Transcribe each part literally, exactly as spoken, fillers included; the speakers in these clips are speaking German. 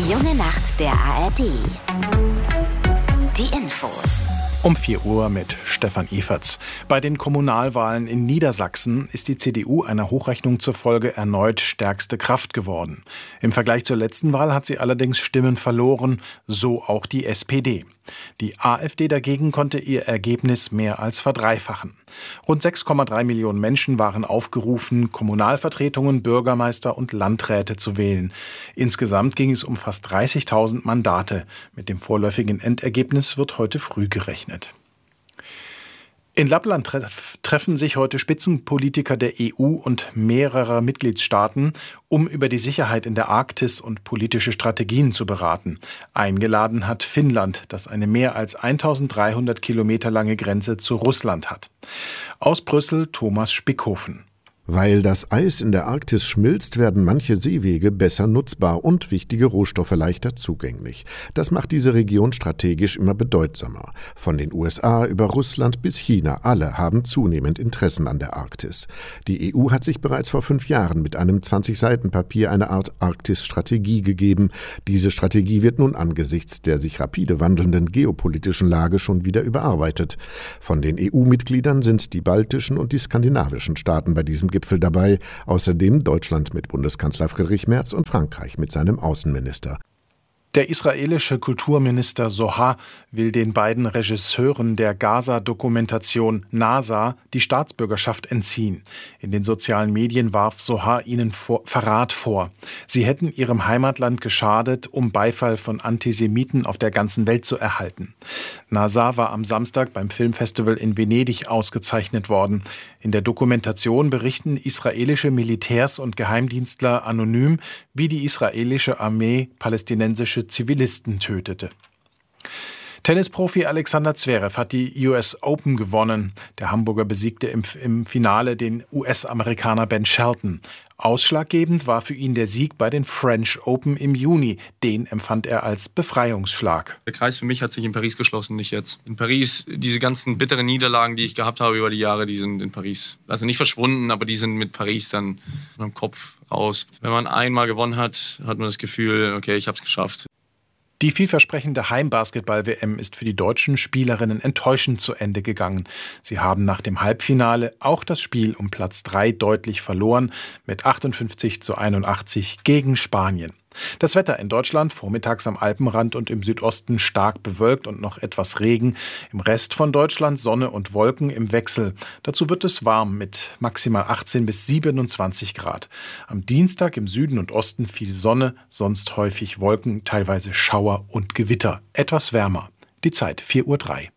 Die junge Nacht der A R D. Die Infos. Um vier Uhr mit Stefan Eferts. Bei den Kommunalwahlen in Niedersachsen ist die C D U einer Hochrechnung zufolge erneut stärkste Kraft geworden. Im Vergleich zur letzten Wahl hat sie allerdings Stimmen verloren, so auch die S P D. Die AfD dagegen konnte ihr Ergebnis mehr als verdreifachen. Rund sechs Komma drei Millionen Menschen waren aufgerufen, Kommunalvertretungen, Bürgermeister und Landräte zu wählen. Insgesamt ging es um fast dreißigtausend Mandate. Mit dem vorläufigen Endergebnis wird heute früh gerechnet. In Lappland treff, treffen sich heute Spitzenpolitiker der E U und mehrerer Mitgliedstaaten, um über die Sicherheit in der Arktis und politische Strategien zu beraten. Eingeladen hat Finnland, das eine mehr als eintausenddreihundert Kilometer lange Grenze zu Russland hat. Aus Brüssel Thomas Spickhofen. Weil das Eis in der Arktis schmilzt, werden manche Seewege besser nutzbar und wichtige Rohstoffe leichter zugänglich. Das macht diese Region strategisch immer bedeutsamer. Von den U S A über Russland bis China, alle haben zunehmend Interessen an der Arktis. Die E U hat sich bereits vor fünf Jahren mit einem zwanzig Seiten Papier eine Art Arktis-Strategie gegeben. Diese Strategie wird nun angesichts der sich rapide wandelnden geopolitischen Lage schon wieder überarbeitet. Von den E U-Mitgliedern sind die baltischen und die skandinavischen Staaten bei diesem Gipfel dabei, außerdem Deutschland mit Bundeskanzler Friedrich Merz und Frankreich mit seinem Außenminister. Der israelische Kulturminister Zohar will den beiden Regisseuren der Gaza-Dokumentation NASA die Staatsbürgerschaft entziehen. In den sozialen Medien warf Zohar ihnen vor, Verrat vor. Sie hätten ihrem Heimatland geschadet, um Beifall von Antisemiten auf der ganzen Welt zu erhalten. NASA war am Samstag beim Filmfestival in Venedig ausgezeichnet worden. In der Dokumentation berichten israelische Militärs und Geheimdienstler anonym, wie die israelische Armee palästinensische Zivilisten tötete. Tennisprofi Alexander Zverev hat die U S Open gewonnen. Der Hamburger besiegte im, im Finale den U S-Amerikaner Ben Shelton. Ausschlaggebend war für ihn der Sieg bei den French Open im Juni. Den empfand er als Befreiungsschlag. Der Kreis für mich hat sich in Paris geschlossen, nicht jetzt. In Paris, diese ganzen bitteren Niederlagen, die ich gehabt habe über die Jahre, die sind in Paris. Also nicht verschwunden, aber die sind mit Paris dann am Kopf raus. Wenn man einmal gewonnen hat, hat man das Gefühl, okay, ich habe es geschafft. Die vielversprechende Heimbasketball-W M ist für die deutschen Spielerinnen enttäuschend zu Ende gegangen. Sie haben nach dem Halbfinale auch das Spiel um Platz drei deutlich verloren, mit achtundfünfzig zu einundachtzig gegen Spanien. Das Wetter in Deutschland vormittags am Alpenrand und im Südosten stark bewölkt und noch etwas Regen. Im Rest von Deutschland Sonne und Wolken im Wechsel. Dazu wird es warm mit maximal achtzehn bis siebenundzwanzig Grad. Am Dienstag im Süden und Osten viel Sonne, sonst häufig Wolken, teilweise Schauer und Gewitter. Etwas wärmer. Die Zeit vier Uhr drei.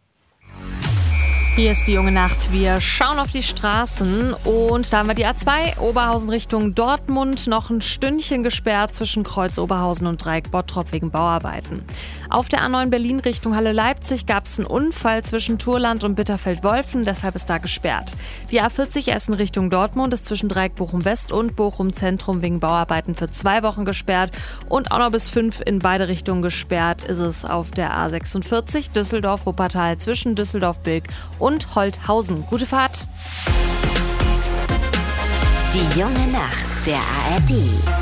Hier ist die junge Nacht. Wir schauen auf die Straßen und da haben wir die A zwei, Oberhausen Richtung Dortmund, noch ein Stündchen gesperrt zwischen Kreuz Oberhausen und Dreieck Bottrop wegen Bauarbeiten. Auf der A neun Berlin Richtung Halle Leipzig gab es einen Unfall zwischen Turland und Bitterfeld-Wolfen, deshalb ist da gesperrt. Die A vierzig Essen Richtung Dortmund ist zwischen Dreieck Bochum West und Bochum Zentrum wegen Bauarbeiten für zwei Wochen gesperrt und auch noch bis fünf in beide Richtungen gesperrt ist es auf der A sechsundvierzig Düsseldorf-Wuppertal zwischen Düsseldorf-Bilk und Holthausen. Gute Fahrt. Die junge Nacht der A R D.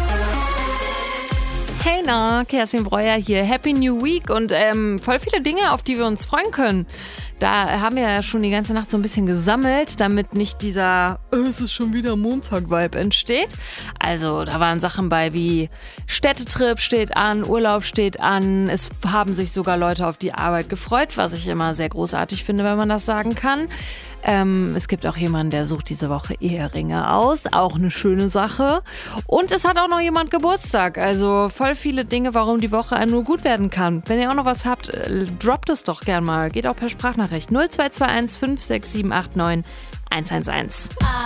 Hey na, Kerstin Breuer hier. Happy New Week und ähm, voll viele Dinge, auf die wir uns freuen können. Da haben wir ja schon die ganze Nacht so ein bisschen gesammelt, damit nicht dieser oh, es ist schon wieder Montag-Vibe entsteht. Also da waren Sachen bei wie Städtetrip steht an, Urlaub steht an. Es haben sich sogar Leute auf die Arbeit gefreut, was ich immer sehr großartig finde, wenn man das sagen kann. Ähm, es gibt auch jemanden, der sucht diese Woche Eheringe aus. Auch eine schöne Sache. Und es hat auch noch jemand Geburtstag. Also voll viele Dinge, warum die Woche nur gut werden kann. Wenn ihr auch noch was habt, äh, droppt es doch gern mal. Geht auch per Sprachnachricht. null zwei zwei eins fünf sechs sieben acht neun eins eins eins.